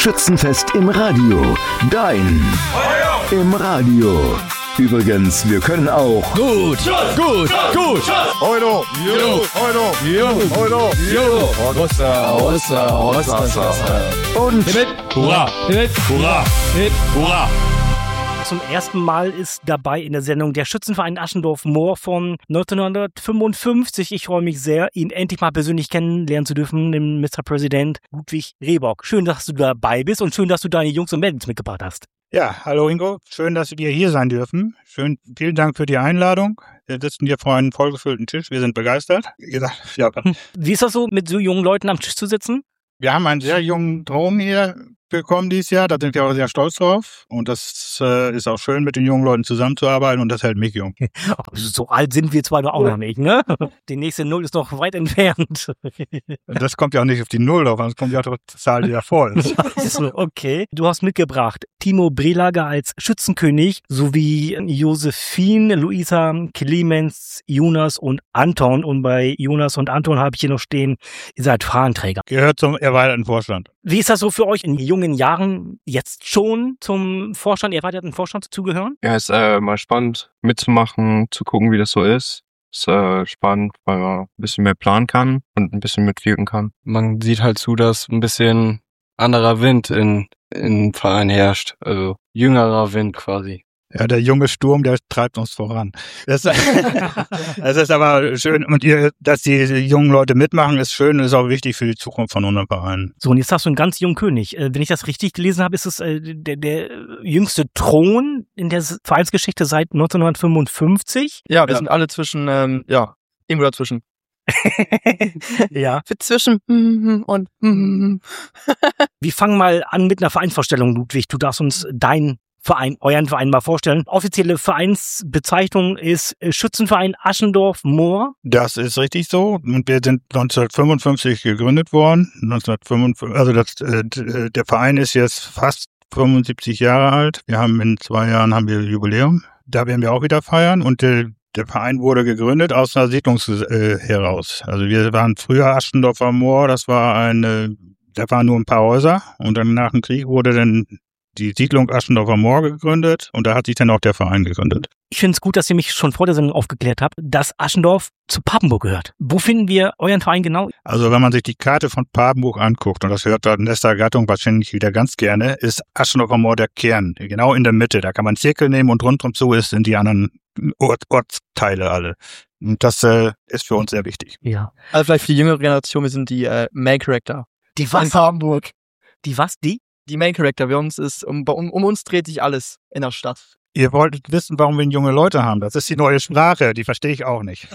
Schützenfest im Radio. Dein im Radio. Übrigens, wir können auch Gut. Euro. und Hurra. Zum ersten Mal ist dabei in der Sendung der Schützenverein Aschendorf-Moor von 1955. Ich freue mich sehr, ihn endlich mal persönlich kennenlernen zu dürfen, den Mr. President Ludwig Rehbock. Schön, dass du dabei bist und schön, dass du deine Jungs und Mädels mitgebracht hast. Ja, hallo Ingo. Schön, dass wir hier sein dürfen. Vielen Dank für die Einladung. Wir sitzen hier vor einem vollgefüllten Tisch. Wir sind begeistert. Wie gesagt, ja. Wie ist das so, mit so jungen Leuten am Tisch zu sitzen? Wir haben einen sehr jungen Drom hier bekommen dieses Jahr. Da sind wir auch sehr stolz drauf. Und das ist auch schön, mit den jungen Leuten zusammenzuarbeiten. Und das hält mich jung. So alt sind wir zwar doch auch noch nicht, ne? Die nächste Null ist noch weit entfernt. Das kommt ja auch nicht auf die Null drauf, es kommt ja auf die Zahl, die da voll ist. Okay. Du hast mitgebracht Timo Brelager als Schützenkönig sowie Josephine, Luisa, Clemens, Jonas und Anton. Und bei Jonas und Anton habe ich hier noch stehen, ihr seid Fahnenträger. Gehört zum erweiterten Vorstand. Wie ist das so für euch in jungen Jahren jetzt schon zum Vorstand, erweiterten Vorstand zu gehören? Ja, ist mal spannend mitzumachen, zu gucken, wie das so ist. Ist spannend, weil man ein bisschen mehr planen kann und ein bisschen mitwirken kann. Man sieht halt zu, dass ein bisschen anderer Wind in Verein herrscht. Also jüngerer Wind quasi. Ja, der junge Sturm, der treibt uns voran. Das ist aber schön. Und dass die jungen Leute mitmachen, ist schön und ist auch wichtig für die Zukunft von unserem Verein. So, und jetzt hast du einen ganz jungen König. Wenn ich das richtig gelesen habe, ist es der jüngste Thron in der Vereinsgeschichte seit 1955. Ja, wir sind alle zwischen, irgendwo dazwischen. Ja. Zwischen und Wir fangen mal an mit einer Vereinsvorstellung, Ludwig. Du darfst uns euren Verein mal vorstellen. Offizielle Vereinsbezeichnung ist Schützenverein Aschendorf-Moor. Das ist richtig so. Und wir sind 1955 gegründet worden. 1955, also der Verein ist jetzt fast 75 Jahre alt. In 2 Jahren haben wir Jubiläum. Da werden wir auch wieder feiern. Und der Verein wurde gegründet aus einer Siedlung heraus. Also wir waren früher Aschendorfer Moor. Da waren nur ein paar Häuser. Und dann nach dem Krieg wurde dann die Siedlung Aschendorfer Moor gegründet und da hat sich dann auch der Verein gegründet. Ich finde es gut, dass ihr mich schon vor der Sendung aufgeklärt habt, dass Aschendorf zu Papenburg gehört. Wo finden wir euren Verein genau? Also wenn man sich die Karte von Papenburg anguckt, und das hört da Nester Gattung wahrscheinlich wieder ganz gerne, ist Aschendorfer Moor der Kern, genau in der Mitte. Da kann man einen Zirkel nehmen und rundum zu sind die anderen Ortsteile alle. Und das ist für uns sehr wichtig. Ja. Also vielleicht für die jüngere Generation, wir sind die Main Character. Die was? In Papenburg. Die was? Die Main Character. Bei uns ist, um uns dreht sich alles in der Stadt. Ihr wolltet wissen, warum wir junge Leute haben. Das ist die neue Sprache, die verstehe ich auch nicht.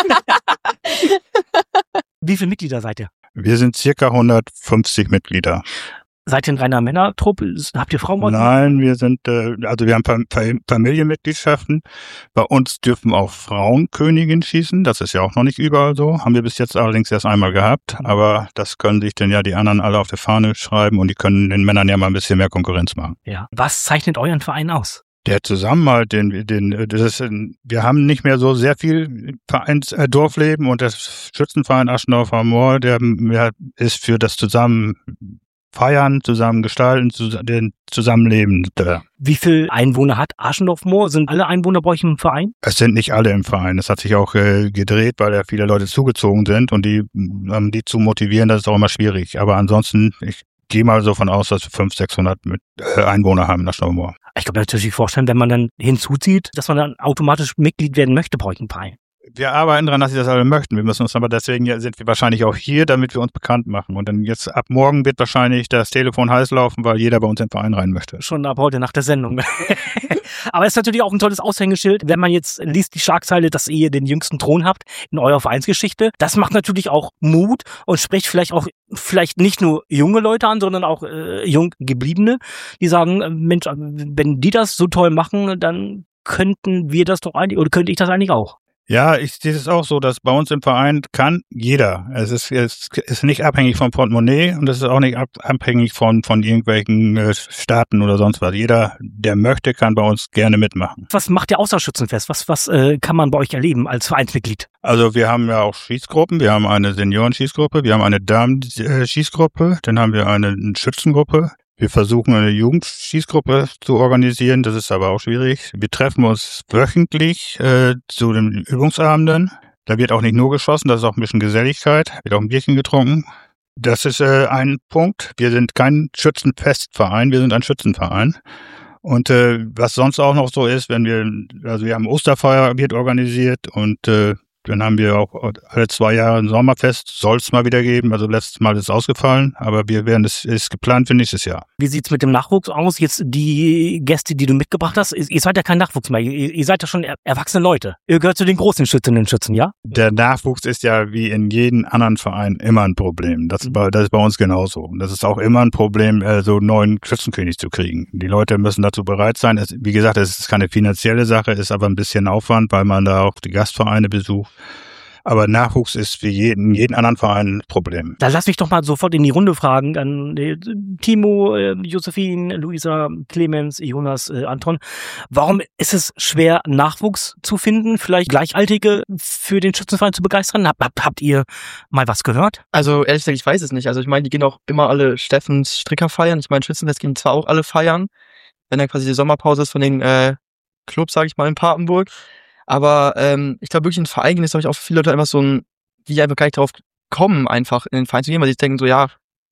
Wie viele Mitglieder seid ihr? Wir sind circa 150 Mitglieder. Seid ihr ein reiner Männertrupp? Habt ihr Frauen? Nein, wir sind, wir haben Familienmitgliedschaften. Bei uns dürfen auch Frauen Königin schießen. Das ist ja auch noch nicht überall so. Haben wir bis jetzt allerdings erst einmal gehabt. Aber das können sich dann ja die anderen alle auf der Fahne schreiben und die können den Männern ja mal ein bisschen mehr Konkurrenz machen. Ja. Was zeichnet euren Verein aus? Der Zusammenhalt, wir haben nicht mehr so sehr viel Dorfleben und der Schützenverein Aschendorfer Moor, der ist für das Feiern, zusammen gestalten, Zusammenleben. Wie viele Einwohner hat Aschendorf-Moor? Sind alle Einwohner bei euch im Verein? Es sind nicht alle im Verein. Es hat sich auch gedreht, weil ja viele Leute zugezogen sind und die zu motivieren, das ist auch immer schwierig. Aber ansonsten, ich gehe mal so von aus, dass wir 500, 600 Einwohner haben in Aschendorf-Moor. Ich kann mir natürlich vorstellen, wenn man dann hinzuzieht, dass man dann automatisch Mitglied werden möchte bei euch im Verein. Wir arbeiten daran, dass sie das alle möchten. Wir müssen uns aber deswegen sind wir wahrscheinlich auch hier, damit wir uns bekannt machen. Und dann jetzt ab morgen wird wahrscheinlich das Telefon heiß laufen, weil jeder bei uns in den Verein rein möchte. Schon ab heute nach der Sendung. Aber es ist natürlich auch ein tolles Aushängeschild, wenn man jetzt liest die Schlagzeile, dass ihr den jüngsten Thron habt in eurer Vereinsgeschichte. Das macht natürlich auch Mut und spricht vielleicht nicht nur junge Leute an, sondern auch jung gebliebene, die sagen, Mensch, wenn die das so toll machen, dann könnten wir das doch eigentlich, oder könnte ich das eigentlich auch? Ja, ich sehe es auch so, dass bei uns im Verein kann jeder. Es ist nicht abhängig vom Portemonnaie und es ist auch nicht abhängig von irgendwelchen Staaten oder sonst was. Jeder, der möchte, kann bei uns gerne mitmachen. Was macht ihr außer Schützenfest? Was kann man bei euch erleben als Vereinsmitglied? Also wir haben ja auch Schießgruppen. Wir haben eine Seniorenschießgruppe, wir haben eine Damen-Schießgruppe, dann haben wir eine Schützengruppe. Wir versuchen eine Jugendschießgruppe zu organisieren, das ist aber auch schwierig. Wir treffen uns wöchentlich zu den Übungsabenden. Da wird auch nicht nur geschossen, das ist auch ein bisschen Geselligkeit, wird auch ein Bierchen getrunken. Das ist ein Punkt. Wir sind kein Schützenfestverein, wir sind ein Schützenverein. Und was sonst auch noch so ist, wir haben Osterfeuer wird organisiert und dann haben wir auch alle 2 Jahre ein Sommerfest, soll es mal wieder geben. Also letztes Mal ist es ausgefallen, aber ist geplant für nächstes Jahr. Wie sieht's mit dem Nachwuchs aus? Jetzt die Gäste, die du mitgebracht hast, ihr seid ja kein Nachwuchs mehr. Ihr seid ja schon erwachsene Leute. Ihr gehört zu den großen Schützinnen und Schützen, ja? Der Nachwuchs ist ja wie in jedem anderen Verein immer ein Problem. Das ist bei uns genauso. Und das ist auch immer ein Problem, so einen neuen Schützenkönig zu kriegen. Die Leute müssen dazu bereit sein. Wie gesagt, es ist keine finanzielle Sache, ist aber ein bisschen Aufwand, weil man da auch die Gastvereine besucht. Aber Nachwuchs ist wie jeden anderen Verein ein Problem. Da lass mich doch mal sofort in die Runde fragen an Timo, Josephine, Luisa, Clemens, Jonas, Anton. Warum ist es schwer, Nachwuchs zu finden, vielleicht Gleichaltrige für den Schützenverein zu begeistern? Habt ihr mal was gehört? Also ehrlich gesagt, ich weiß es nicht. Also ich meine, die gehen auch immer alle Steffens Stricker feiern. Ich meine, Schützenfest gehen zwar auch alle feiern, wenn dann quasi die Sommerpause ist von den Clubs, sage ich mal, in Papenburg. Aber ich glaube wirklich, ein Verein ist, glaube ich, auch für viele Leute einfach die einfach gar nicht drauf kommen, einfach in den Verein zu gehen, weil sie denken so, ja,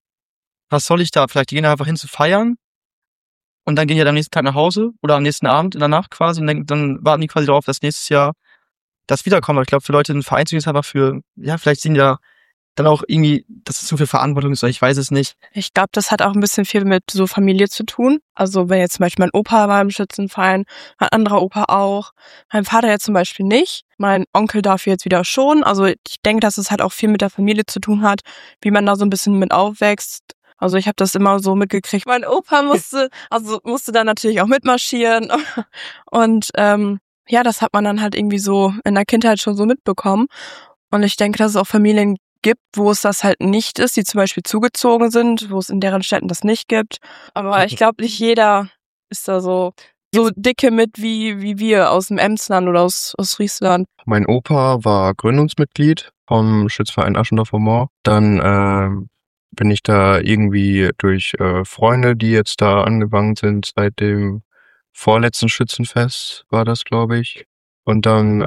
was soll ich da? Vielleicht die gehen da einfach hin zu feiern und dann gehen die dann am nächsten Tag nach Hause oder am nächsten Abend in der Nacht quasi und dann warten die quasi darauf, dass nächstes Jahr das wiederkommt. Aber ich glaube, für Leute in den Verein zu gehen ist einfach vielleicht sind ja dann auch irgendwie, dass es zu viel Verantwortung ist, oder ich weiß es nicht. Ich glaube, das hat auch ein bisschen viel mit so Familie zu tun. Also wenn jetzt zum Beispiel mein Opa war im Schützenverein, mein anderer Opa auch, mein Vater jetzt zum Beispiel nicht, mein Onkel dafür jetzt wieder schon. Also ich denke, dass es halt auch viel mit der Familie zu tun hat, wie man da so ein bisschen mit aufwächst. Also ich habe das immer so mitgekriegt. Mein Opa musste dann natürlich auch mitmarschieren und das hat man dann halt irgendwie so in der Kindheit schon so mitbekommen. Und ich denke, dass es auch Familien gibt, wo es das halt nicht ist, die zum Beispiel zugezogen sind, wo es in deren Städten das nicht gibt. Aber ich glaube, nicht jeder ist da so dicke mit wie wir aus dem Emsland oder aus Friesland. Mein Opa war Gründungsmitglied vom Schützenverein Aschendorfer Moor. Dann bin ich da irgendwie durch Freunde, die jetzt da angefangen sind, seit dem vorletzten Schützenfest war das, glaube ich. Und dann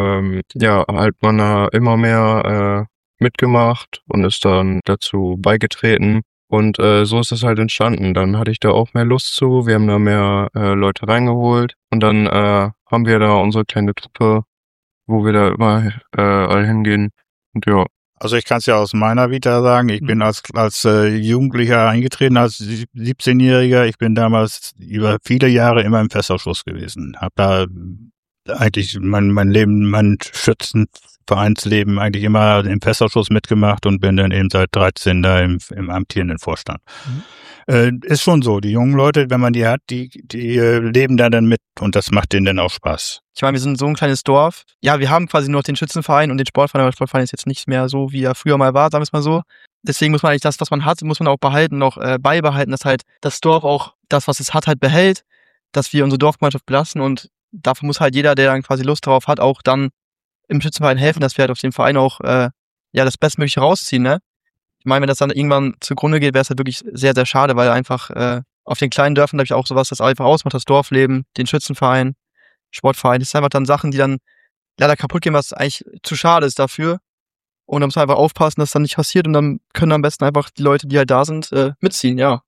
hat man da immer mehr mitgemacht und ist dann dazu beigetreten. Und so ist es halt entstanden. Dann hatte ich da auch mehr Lust zu. Wir haben da mehr Leute reingeholt. Und dann haben wir da unsere kleine Truppe, wo wir da immer all hingehen. Und ja. Also ich kann es ja aus meiner Vita sagen, ich bin als Jugendlicher eingetreten, als 17-Jähriger. Ich bin damals über viele Jahre immer im Festausschuss gewesen. Hab da eigentlich mein Schützenvereinsleben eigentlich immer im Festausschuss mitgemacht und bin dann eben seit 13 da im amtierenden Vorstand. Ist schon so, die jungen Leute, wenn man die hat, die leben da dann mit und das macht denen dann auch Spaß. Ich meine, wir sind so ein kleines Dorf. Ja, wir haben quasi nur den Schützenverein und den Sportverein, aber der Sportverein ist jetzt nicht mehr so, wie er früher mal war, sagen wir es mal so. Deswegen muss man eigentlich das, was man hat, muss man auch behalten, auch beibehalten, dass halt das Dorf auch das, was es hat, halt behält, dass wir unsere Dorfgemeinschaft belassen und dafür muss halt jeder, der dann quasi Lust darauf hat, auch dann im Schützenverein helfen, dass wir halt auf dem Verein auch das Bestmögliche rausziehen, ne? Ich meine, wenn das dann irgendwann zugrunde geht, wäre es halt wirklich sehr, sehr schade, weil einfach auf den kleinen Dörfern, glaube ich, auch sowas, das einfach ausmacht, das Dorfleben, den Schützenverein, Sportverein, das sind einfach dann Sachen, die dann leider kaputt gehen, was eigentlich zu schade ist dafür. Und da muss man einfach aufpassen, dass das dann nicht passiert und dann können am besten einfach die Leute, die halt da sind, mitziehen, ja.